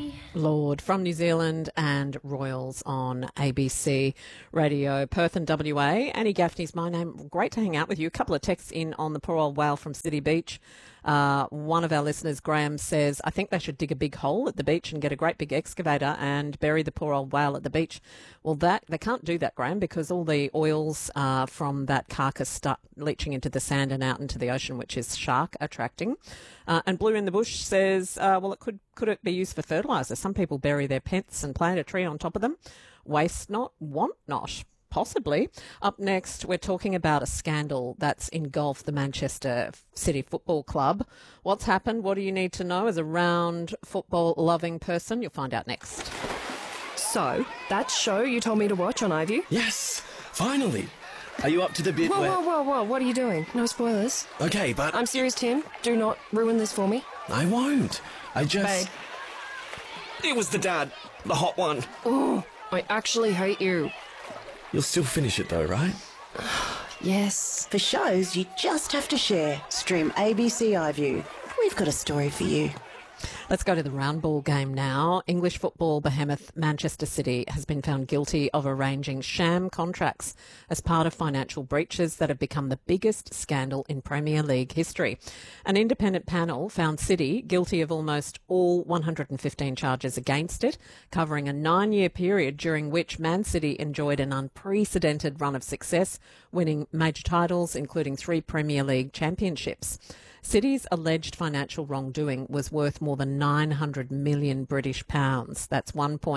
Lord from New Zealand and Royals on ABC Radio, Perth and WA. Annie Gaffney's my name. Great to hang out with you. A couple of texts in on the poor old whale from City Beach. One of our listeners, Graham, says, I think they should dig a big hole at the beach and get a great big excavator and bury the poor old whale at the beach. Well, they can't do that, Graham, because all the oils from that carcass start leaching into the sand and out into the ocean, which is shark attracting. And Blue in the Bush says, well, could it be used for fertiliser? Some people bury their pets and plant a tree on top of them. Waste not, want not. Possibly. Up next, we're talking about a scandal that's engulfed the Manchester City Football Club. What's happened? What do you need to know as a round football-loving person? You'll find out next. So, that show you told me to watch on iView? Yes, finally. Are you up to the bit where... Whoa, what are you doing? No spoilers. Okay, but... I'm serious, Tim. Do not ruin this for me. I won't. I just... Babe. It was the dad. The hot one. Oh, I actually hate you. You'll still finish it though, right? Yes. For shows you just have to share. Stream ABC iView. We've got a story for you. Let's go to the round ball game now. English football behemoth Manchester City has been found guilty of arranging sham contracts as part of financial breaches that have become the biggest scandal in Premier League history. An independent panel found City guilty of almost all 115 charges against it, covering a 9-year period during which Man City enjoyed an unprecedented run of success, winning major titles, including 3 Premier League championships. City's alleged financial wrongdoing was worth more than 900 million British pounds. That's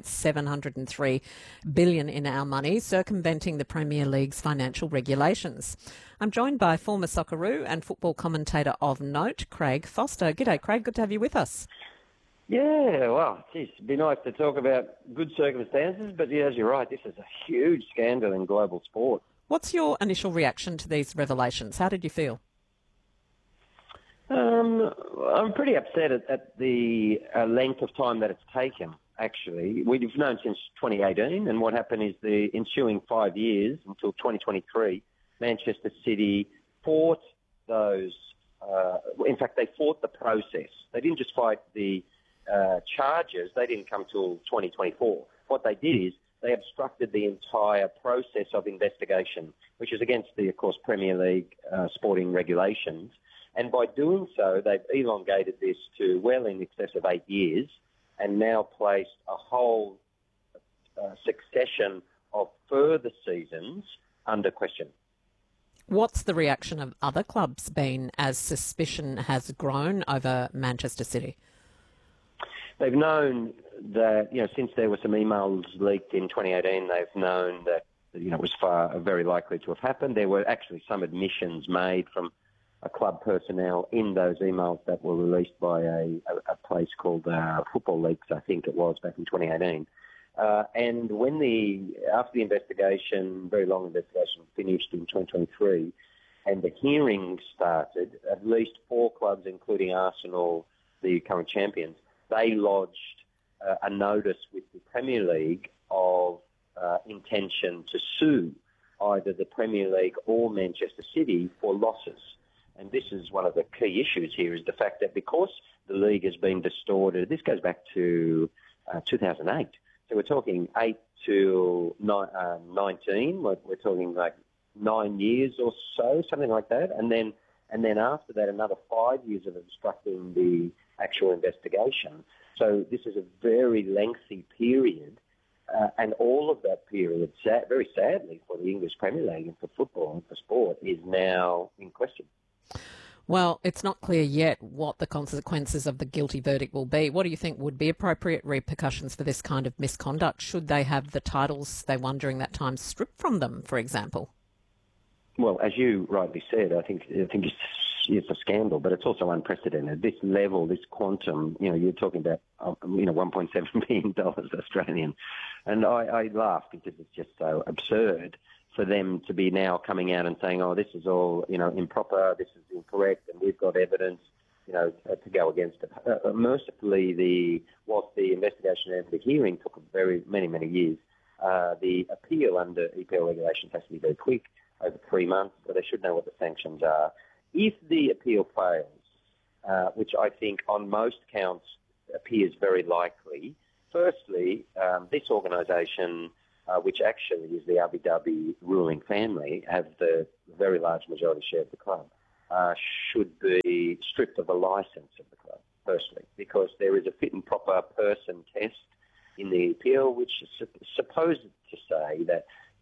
1.703 billion in our money, circumventing the Premier League's financial regulations. I'm joined by former Socceroo and football commentator of note, Craig Foster. G'day, Craig. Good to have you with us. Yeah, well, geez, it'd be nice to talk about good circumstances, but yeah, as you're right, this is a huge scandal in global sport. What's your initial reaction to these revelations? How did you feel? I'm pretty upset at the length of time that it's taken, actually. We've known since 2018, and what happened is the ensuing 5 years until 2023, Manchester City fought those, in fact, they fought the process. They didn't just fight the charges. They didn't come till 2024. What they did is they obstructed the entire process of investigation, which is against the, of course, Premier League sporting regulations. And by doing so, they've elongated this to well in excess of 8 years and now placed a whole succession of further seasons under question. What's the reaction of other clubs been as suspicion has grown over Manchester City? They've known that, since there were some emails leaked in 2018, they've known that, it was very likely to have happened. There were actually some admissions made from club personnel in those emails that were released by a place called Football Leaks, I think it was, back in 2018. And after the investigation, very long investigation, finished in 2023, and the hearings started, at least 4 clubs, including Arsenal, the current champions, they lodged a notice with the Premier League of intention to sue either the Premier League or Manchester City for losses. And this is one of the key issues here, is the fact that because the league has been distorted, this goes back to 2008. So we're talking 8 to 19. We're talking like 9 years or so, something like that. And then after that, another 5 years of obstructing the actual investigation. So this is a very lengthy period. And all of that period, very sadly for the English Premier League and for football and for sport, is now in question. Well, it's not clear yet what the consequences of the guilty verdict will be. What do you think would be appropriate repercussions for this kind of misconduct? Should they have the titles they won during that time stripped from them, for example? Well, as you rightly said, I think it's a scandal, but it's also unprecedented. This level, this quantum, you're talking about, $1.7 billion Australian. And I laugh because it's just so absurd for them to be now coming out and saying, oh, this is all, improper, this is incorrect, and we've got evidence, to go against it. Mercifully, whilst the investigation and the hearing took many years, the appeal under EPL regulations has to be very quick, over 3 months, so they should know what the sanctions are. If the appeal fails, which I think on most counts appears very likely. Firstly, this organisation, which actually is the Abu Dhabi ruling family, have the very large majority share of the club, should be stripped of a licence of the club, firstly, because there is a fit and proper person test in the appeal, which is supposed to say that,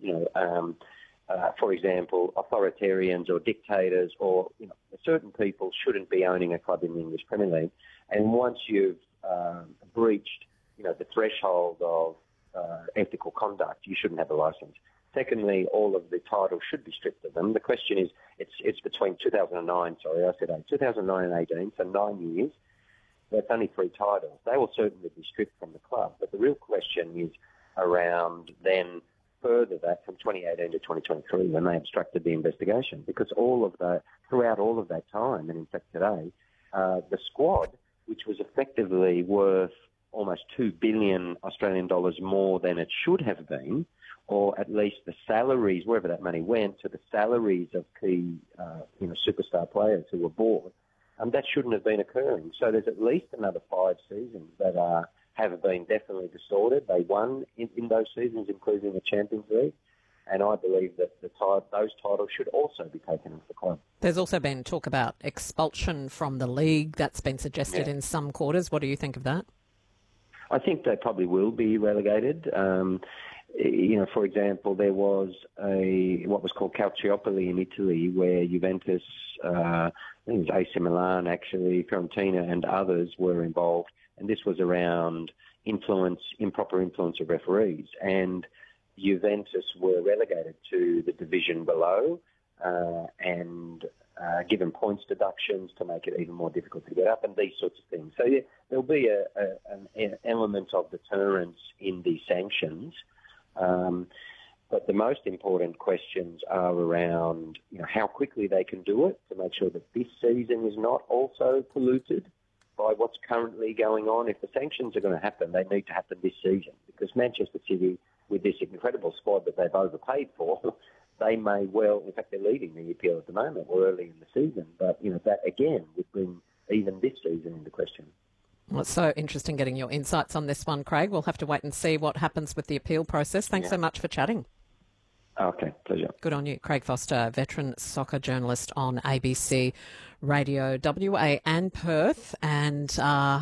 for example, authoritarians or dictators or certain people shouldn't be owning a club in the English Premier League. And once you've breached, the threshold of ethical conduct, you shouldn't have a licence. Secondly, all of the titles should be stripped of them. The question is, it's between 2009, 2009 and 18, so 9 years. That's only 3 titles. They will certainly be stripped from the club. But the real question is around then further that from 2018 to 2023 when they obstructed the investigation. Because throughout all of that time, and in fact today, the squad, which was effectively worth almost 2 billion Australian dollars more than it should have been, or at least the salaries, wherever that money went, to the salaries of key superstar players who were bought, that shouldn't have been occurring. So there's at least another 5 seasons that have been definitely distorted. They won in those seasons, including the Champions League. And I believe that those titles should also be taken off the club. There's also been talk about expulsion from the league. That's been suggested in some quarters. What do you think of that? I think they probably will be relegated. For example, there was what was called Calciopoli in Italy, where Juventus, I think it was AC Milan actually, Fiorentina and others were involved, and this was around improper influence of referees. And Juventus were relegated to the division below and given points deductions to make it even more difficult to get up and these sorts of things. So there'll be an element of deterrence in the sanctions. But the most important questions are around, how quickly they can do it to make sure that this season is not also polluted by what's currently going on. If the sanctions are going to happen, they need to happen this season, because Manchester City, with this incredible squad that they've overpaid for, they may well, in fact, they're leading the appeal at the moment, or early in the season. But, that again would bring even this season into question. Well, it's so interesting getting your insights on this one, Craig. We'll have to wait and see what happens with the appeal process. Thanks so much for chatting. Okay, pleasure. Good on you. Craig Foster, veteran soccer journalist on ABC Radio WA and Perth. And,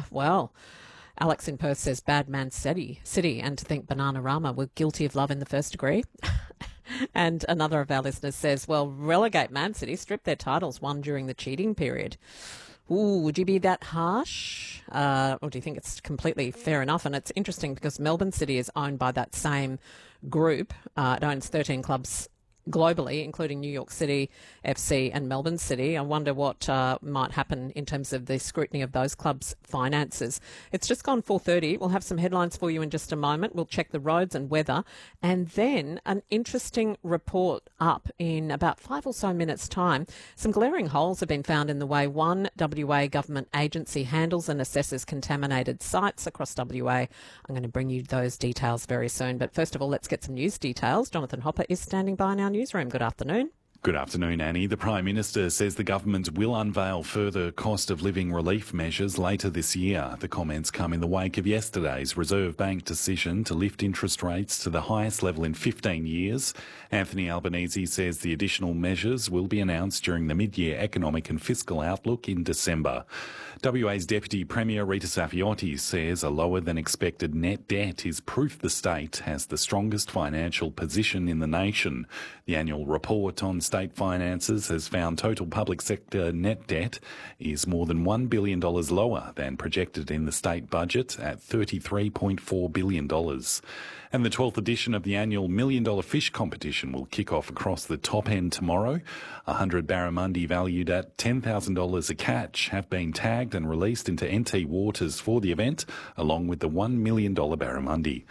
Alex in Perth says, bad man City, and to think Bananarama were guilty of love in the first degree. And another of our listeners says, well, relegate Man City, strip their titles won during the cheating period. Ooh, would you be that harsh? Or do you think it's completely fair enough? And it's interesting because Melbourne City is owned by that same group. It owns 13 clubs globally, including New York City FC and Melbourne City. I wonder what might happen in terms of the scrutiny of those clubs' finances. It's just gone 4:30. We'll have some headlines for you in just a moment. We'll check the roads and weather. And then an interesting report up in about 5 or so minutes' time. Some glaring holes have been found in the way one WA government agency handles and assesses contaminated sites across WA. I'm going to bring you those details very soon. But first of all, let's get some news details. Jonathan Hopper is standing by in our newsroom. Good afternoon. Good afternoon, Annie. The Prime Minister says the government will unveil further cost of living relief measures later this year. The comments come in the wake of yesterday's Reserve Bank decision to lift interest rates to the highest level in 15 years. Anthony Albanese says the additional measures will be announced during the mid-year economic and fiscal outlook in December. WA's Deputy Premier Rita Saffioti says a lower than expected net debt is proof the state has the strongest financial position in the nation. The annual report on state finances has found total public sector net debt is more than $1 billion lower than projected in the state budget at $33.4 billion. And the 12th edition of the annual $1 Million Fish Competition will kick off across the top end tomorrow. 100 barramundi valued at $10,000 a catch have been tagged and released into NT waters for the event, along with the $1 million barramundi.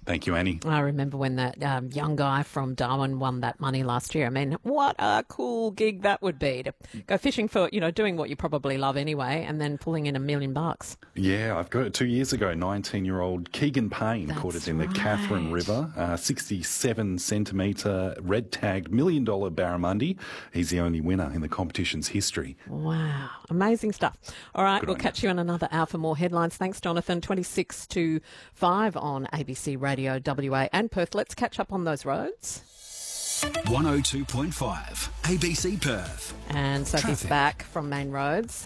Thank you, Annie. I remember when that young guy from Darwin won that money last year. I mean, what a cool gig that would be to go fishing for, doing what you probably love anyway, and then pulling in $1 million. Yeah, I've got it 2 years ago. 19-year-old Keegan Payne caught it in the Catherine River. 67-centimetre red-tagged $1 million barramundi. He's the only winner in the competition's history. Wow, amazing stuff. All right, Good we'll on catch you in another hour for more headlines. Thanks, Jonathan. 26 to 5 on ABC Radio WA and Perth. Let's catch up on those roads. 102.5 ABC Perth. And Sophie's Traffic. back from Main Roads.